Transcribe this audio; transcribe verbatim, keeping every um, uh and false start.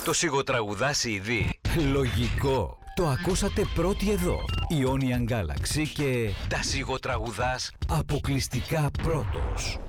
Το σιγοτραγουδά σι ντι. Λογικό. Το ακούσατε πρώτοι εδώ. Ionian Galaxy και τα σιγοτραγουδάς αποκλειστικά πρώτος.